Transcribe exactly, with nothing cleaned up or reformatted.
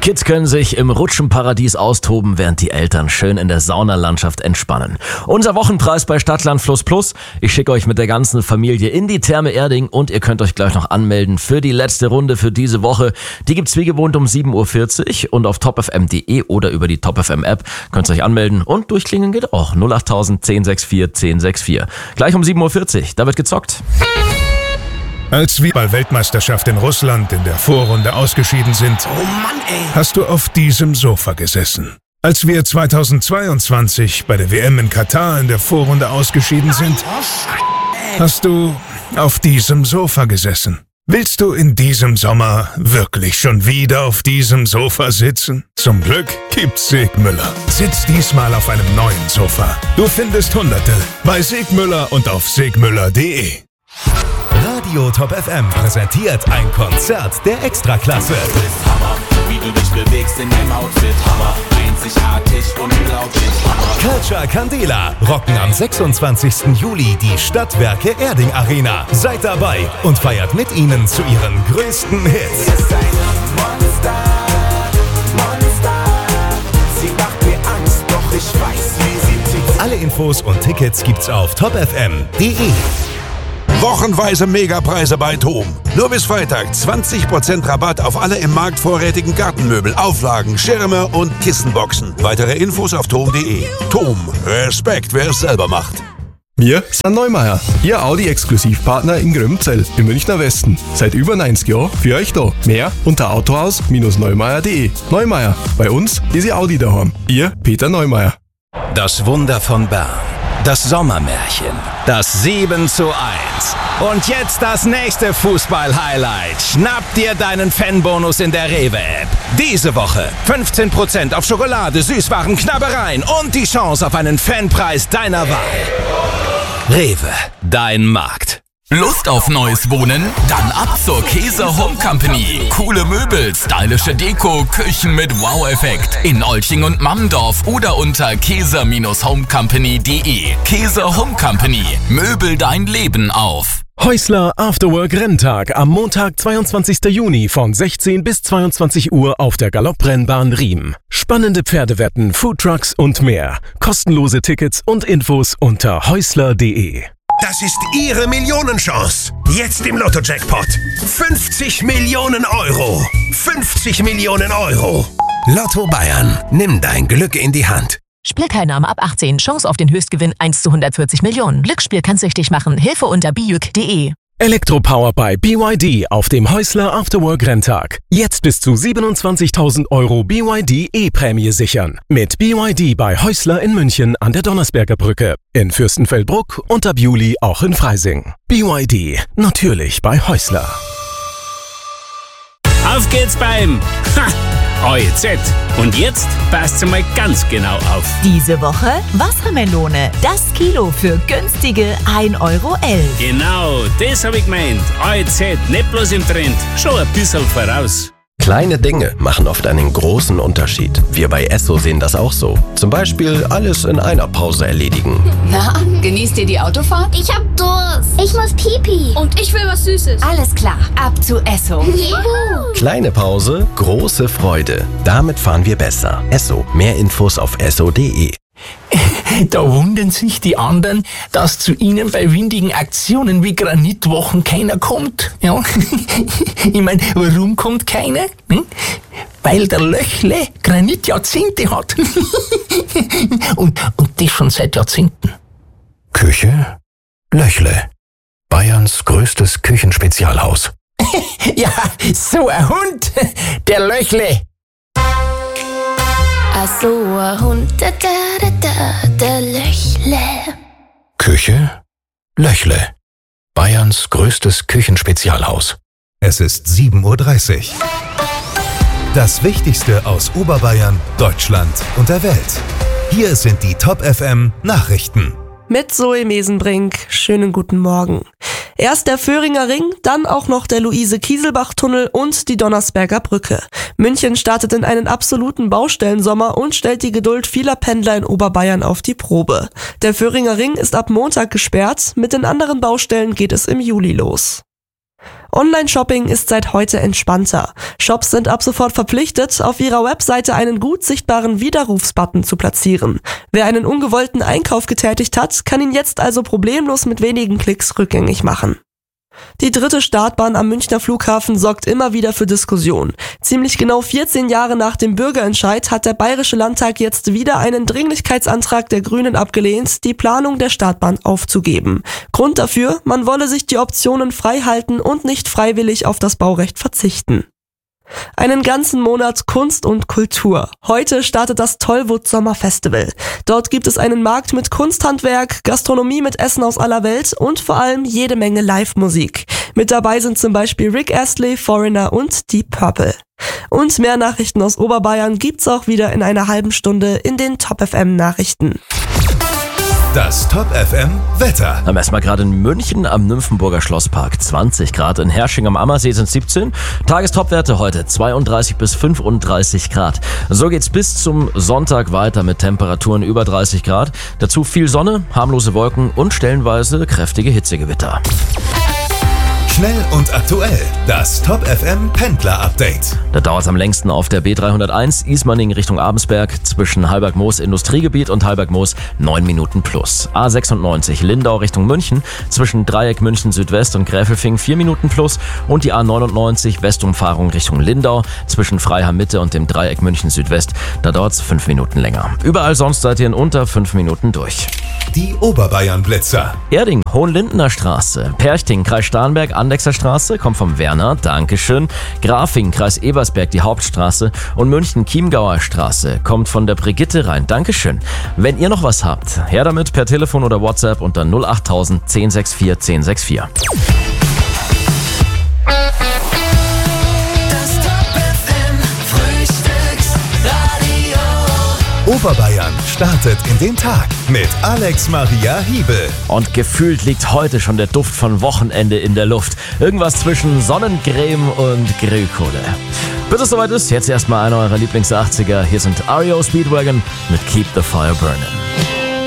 Kids können sich im Rutschenparadies austoben, während die Eltern schön in der Saunalandschaft entspannen. Unser Wochenpreis bei Stadtland Fluss Plus. Ich schicke euch mit der ganzen Familie in die Therme Erding und ihr könnt euch gleich noch anmelden für die letzte Runde für diese Woche. Die gibt's wie gewohnt um sieben Uhr vierzig und auf top f m punkt d e oder über die Top F M App könnt ihr euch anmelden und durchklingen geht auch. null acht tausend, zehn sechs vier, zehn sechs vier. Gleich um sieben Uhr vierzig, da wird gezockt. Als wir bei Weltmeisterschaft in Russland in der Vorrunde ausgeschieden sind, oh Mann, ey. hast du auf diesem Sofa gesessen. Als wir zweitausendzweiundzwanzig bei der W M in Katar in der Vorrunde ausgeschieden sind, hast du auf diesem Sofa gesessen. Willst du in diesem Sommer wirklich schon wieder auf diesem Sofa sitzen? Zum Glück gibt's Segmüller. Sitz diesmal auf einem neuen Sofa. Du findest Hunderte bei Segmüller und auf segmüller punkt de. Radio Top F M präsentiert ein Konzert der Extraklasse. Du bist Hammer, wie du dich bewegst in deinem Outfit. Hammer, einzigartig, unglaublich. Hammer. Culture Candela rocken am sechsundzwanzigsten Juli die Stadtwerke Erding Arena. Seid dabei und feiert mit ihnen zu ihren größten Hits. Sie ist ein Monster, Monster. Sie macht mir Angst, doch ich weiß, wie sie tickt. Alle Infos und Tickets gibt's auf top f m punkt de. Wochenweise Megapreise bei TOM. Nur bis Freitag zwanzig Prozent Rabatt auf alle im Markt vorrätigen Gartenmöbel, Auflagen, Schirme und Kissenboxen. Weitere Infos auf tom punkt de. TOM. Respekt, wer es selber macht. Wir sind Neumeier, Ihr Audi-Exklusivpartner in Grömzell im Münchner Westen. Seit über neunzig Jahren für euch da. Mehr unter autohaus Bindestrich neumeier punkt de. Neumeier, bei uns ist Ihr Audi daheim. Ihr Peter Neumeier. Das Wunder von Bern. Das Sommermärchen. Das sieben zu eins. Und jetzt das nächste Fußball-Highlight. Schnapp dir deinen Fanbonus in der Rewe-App. Diese Woche fünfzehn Prozent auf Schokolade, Süßwaren, Knabbereien und die Chance auf einen Fanpreis deiner Wahl. Rewe, dein Markt. Lust auf neues Wohnen? Dann ab zur Käser Home Company. Coole Möbel, stylische Deko, Küchen mit Wow-Effekt. In Olching und Mammendorf oder unter käser Bindestrich home company punkt de. Käser Home Company. Möbel dein Leben auf. Häusler Afterwork Renntag am Montag, zweiundzwanzigsten Juni von sechzehn bis zweiundzwanzig Uhr auf der Galopprennbahn Riem. Spannende Pferdewetten, Foodtrucks und mehr. Kostenlose Tickets und Infos unter häusler punkt de. Das ist Ihre Millionenchance. Jetzt im Lotto-Jackpot. fünfzig Millionen Euro. fünfzig Millionen Euro. Lotto Bayern. Nimm dein Glück in die Hand. Spielteilnahme ab achtzehn. Chance auf den Höchstgewinn eins zu hundertvierzig Millionen. Glücksspiel kann süchtig machen. Hilfe unter bijuk punkt de. Elektropower bei B Y D auf dem Häusler Afterwork Renntag. Jetzt bis zu siebenundzwanzigtausend Euro B Y D E-Prämie sichern. Mit B Y D bei Häusler in München an der Donnersberger Brücke, in Fürstenfeldbruck und ab Juli auch in Freising. B Y D, natürlich bei Häusler. Auf geht's beim A E Z. Und jetzt passt mal ganz genau auf. Diese Woche Wassermelone. Das Kilo für günstige ein Euro elf. Genau, das habe ich gemeint. A E Z, nicht bloß im Trend, schon ein bisschen voraus. Kleine Dinge machen oft einen großen Unterschied. Wir bei Esso sehen das auch so. Zum Beispiel alles in einer Pause erledigen. Na, genießt ihr die Autofahrt? Ich hab Durst. Ich muss Pipi. Und ich will was Süßes. Alles klar, ab zu Esso. Juhu. Kleine Pause, große Freude. Damit fahren wir besser. Esso. Mehr Infos auf esso punkt de. Da wundern sich die anderen, dass zu ihnen bei windigen Aktionen wie Granitwochen keiner kommt. Ja. Ich meine, warum kommt keiner? Hm? Weil der Löchle Granitjahrzehnte hat. und, und das schon seit Jahrzehnten. Küche Löchle. Bayerns größtes Küchenspezialhaus. Ja, so ein Hund, der Löchle. Ach so, ein Hund, da, da, da, der Löchle. Küche Löchle. Bayerns größtes Küchenspezialhaus. Es ist sieben Uhr dreißig. Das Wichtigste aus Oberbayern, Deutschland und der Welt. Hier sind die Top F M Nachrichten. Mit Zoe Mesenbrink. Schönen guten Morgen. Erst der Vöhringer Ring, dann auch noch der Luise-Kieselbach-Tunnel und die Donnersberger Brücke. München startet in einen absoluten Baustellensommer und stellt die Geduld vieler Pendler in Oberbayern auf die Probe. Der Vöhringer Ring ist ab Montag gesperrt, mit den anderen Baustellen geht es im Juli los. Online-Shopping ist seit heute entspannter. Shops sind ab sofort verpflichtet, auf ihrer Webseite einen gut sichtbaren Widerrufsbutton zu platzieren. Wer einen ungewollten Einkauf getätigt hat, kann ihn jetzt also problemlos mit wenigen Klicks rückgängig machen. Die dritte Startbahn am Münchner Flughafen sorgt immer wieder für Diskussion. Ziemlich genau vierzehn Jahre nach dem Bürgerentscheid hat der Bayerische Landtag jetzt wieder einen Dringlichkeitsantrag der Grünen abgelehnt, die Planung der Startbahn aufzugeben. Grund dafür, man wolle sich die Optionen frei halten und nicht freiwillig auf das Baurecht verzichten. Einen ganzen Monat Kunst und Kultur. Heute startet das Tollwood Sommerfestival. Dort gibt es einen Markt mit Kunsthandwerk, Gastronomie mit Essen aus aller Welt und vor allem jede Menge Live-Musik. Mit dabei sind zum Beispiel Rick Astley, Foreigner und Deep Purple. Und mehr Nachrichten aus Oberbayern gibt's auch wieder in einer halben Stunde in den Top F M Nachrichten. Das Top F M Wetter. Am erstmal gerade in München am Nymphenburger Schlosspark zwanzig Grad. In Hersching am Ammersee sind siebzehn. Tagestopwerte heute zweiunddreißig bis fünfunddreißig Grad. So geht's bis zum Sonntag weiter mit Temperaturen über dreißig Grad. Dazu viel Sonne, harmlose Wolken und stellenweise kräftige Hitzegewitter. Schnell und aktuell. Das Top F M Pendler Update. Da dauert es am längsten auf der B dreihunderteins Ismaning Richtung Abensberg zwischen Halberg-Moos Industriegebiet und Halberg-Moos neun Minuten plus. A sechsundneunzig Lindau Richtung München zwischen Dreieck München Südwest und Gräfelfing vier Minuten plus und die A neunundneunzig Westumfahrung Richtung Lindau zwischen Freiham Mitte und dem Dreieck München Südwest. Da dauert es fünf Minuten länger. Überall sonst seid ihr in unter fünf Minuten durch. Die Oberbayern-Blitzer. Erding, Hohenlindener Straße. Perchting, Kreis Starnberg, Andechser Straße, kommt vom Werner, Dankeschön. Grafing, Kreis Ebersberg, die Hauptstraße. Und München, Chiemgauer Straße, kommt von der Brigitte rein, Dankeschön. Wenn ihr noch was habt, her damit per Telefon oder WhatsApp unter null achttausend zehn sechs vier zehn sechs vier. Oberbayern startet in den Tag mit Alex Maria Hiebel. Und gefühlt liegt heute schon der Duft von Wochenende in der Luft. Irgendwas zwischen Sonnencreme und Grillkohle. Bis es soweit ist, jetzt erstmal einer eurer Lieblings-achtziger. Hier sind R E O Speedwagon mit Keep the Fire Burning.